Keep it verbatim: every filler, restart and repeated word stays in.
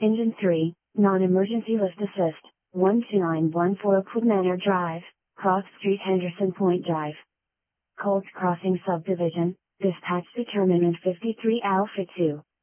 Engine three, Non-Emergency Lift Assist, one two nine one four Oakwood Manor Drive, Cross Street Henderson Point Drive. Colts Crossing Subdivision, Dispatch Determinant fifty-three Alpha two.